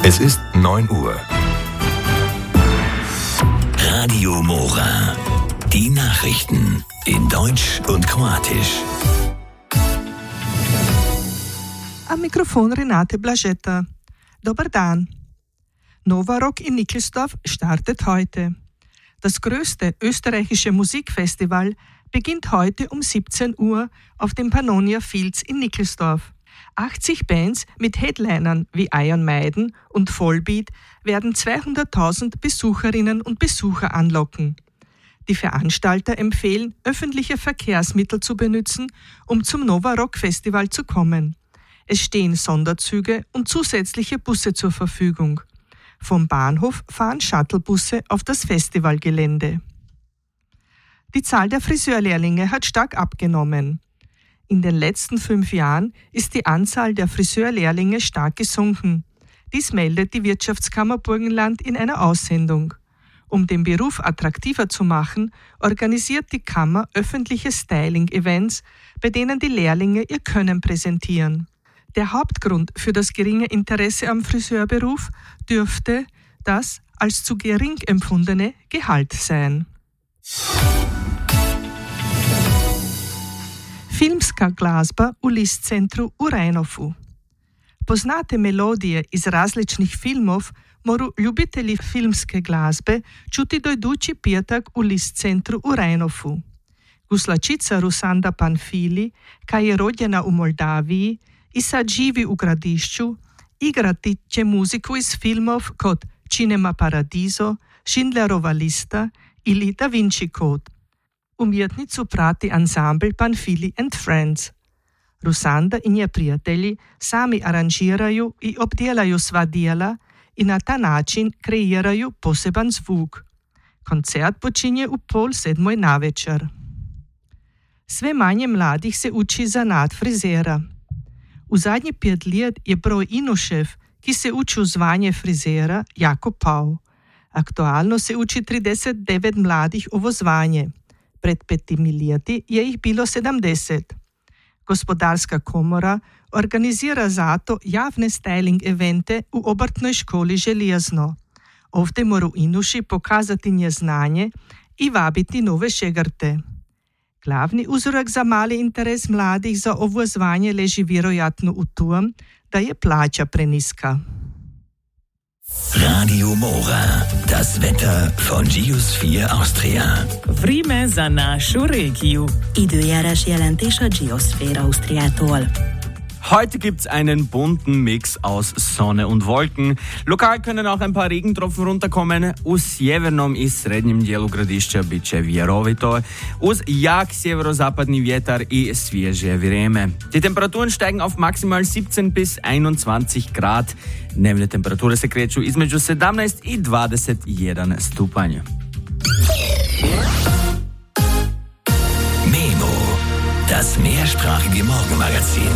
Es ist 9 Uhr. Radio Mora. Die Nachrichten in Deutsch und Kroatisch. Am Mikrofon Renate Blažeta. Dobar dan. Nova Rock in Nickelsdorf startet heute. Das größte österreichische Musikfestival beginnt heute um 17 Uhr auf dem Pannonia Fields in Nickelsdorf. 80 Bands mit Headlinern wie Iron Maiden und Volbeat werden 200.000 Besucherinnen und Besucher anlocken. Die Veranstalter empfehlen, öffentliche Verkehrsmittel zu benutzen, um zum Nova Rock Festival zu kommen. Es stehen Sonderzüge und zusätzliche Busse zur Verfügung. Vom Bahnhof fahren Shuttlebusse auf das Festivalgelände. Die Zahl der Friseurlehrlinge hat stark abgenommen. In den letzten 5 Jahren ist die Anzahl der Friseurlehrlinge stark gesunken. Dies meldet die Wirtschaftskammer Burgenland in einer Aussendung. Um den Beruf attraktiver zu machen, organisiert die Kammer öffentliche Styling-Events, bei denen die Lehrlinge ihr Können präsentieren. Der Hauptgrund für das geringe Interesse am Friseurberuf dürfte das als zu gering empfundene Gehalt sein. Filmska glazba u list centru u Rajnofu. Poznate melodije iz različnih filmov moru ljubitelji filmske glazbe čuti do idući petak u list centru u Rajnofu. Guslačica Rusanda Panfili, ki je rođena u Moldaviji i sad živi u Gradišću, igrati će muziku iz filmov kot Cinema Paradiso, Schindlerova lista ili Da Vinci Code. Umjetnicu prati ansambl Panfili and Friends. Rusanda i nje prijatelji sami aranžiraju i obdjelaju sva dijela i na ta način kreiraju poseban zvuk. Koncert počinje u 6:30 navečer. Sve manje mladih se uči zanat frizera. U zadnjih 5 let je broj Inušev, ki se uči zvanje frizera, jako pao. Aktualno se uči 39 mladih ovo zvanje. Pred 5 leti je ih bilo 70. Gospodarska komora organizira zato javne styling evente u obrtnoj školi Željezno. Ovdje moru Inuši pokazati nje znanje i vabiti nove šegrte. Glavni uzrok za mali interes mladih za ovo zvanje leži vjerojatno u tom, da je plaća preniska. Radio Mora. Das Wetter von Geosphere Austria. Vreme za našu regiju. Időjárás jelentés a Geosphere Austriától. Heute gibt's einen bunten Mix aus Sonne und Wolken. Lokal können auch ein paar Regentropfen runterkommen. U sjevernom i srednjem dijelu Gradišća bit će vjerovito, uz jak sjeverozapadni vjetar i svježe vrijeme. Die Temperaturen steigen auf maximal 17 bis 21 grad. Dnevne temperature se kreću između 17 i 21 stupanj. Memo. Das mehrsprachige Morgenmagazin.